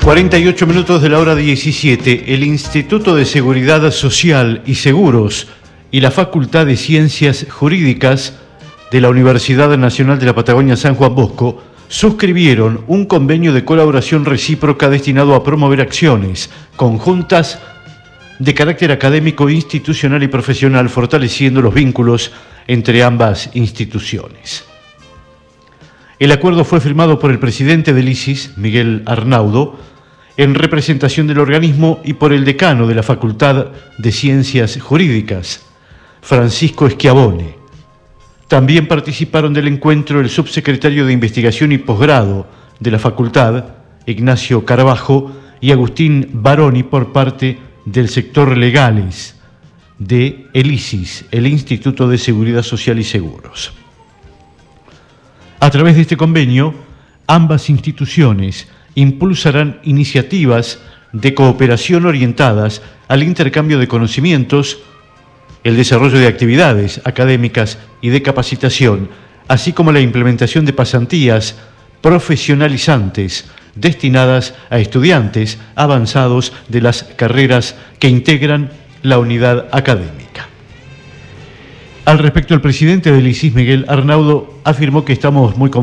48 minutos de la hora 17, el Instituto de Seguridad Social y Seguros y la Facultad de Ciencias Jurídicas de la Universidad Nacional de la Patagonia San Juan Bosco suscribieron un convenio de colaboración recíproca destinado a promover acciones conjuntas de carácter académico, institucional y profesional, fortaleciendo los vínculos entre ambas instituciones. El acuerdo fue firmado por el presidente del ISIS, Miguel Arnaudo, en representación del organismo, y por el decano de la Facultad de Ciencias Jurídicas, Francisco Schiavone. También participaron del encuentro el subsecretario de Investigación y Posgrado de la Facultad, Ignacio Carbajo, y Agustín Baroni por parte del sector legales de el ISIS, el Instituto de Seguridad Social y Seguros. A través de este convenio, ambas instituciones impulsarán iniciativas de cooperación orientadas al intercambio de conocimientos, el desarrollo de actividades académicas y de capacitación, así como la implementación de pasantías profesionalizantes destinadas a estudiantes avanzados de las carreras que integran la unidad académica. Al respecto, el presidente del ISIS, Miguel Arnaudo, afirmó que estamos muy conformes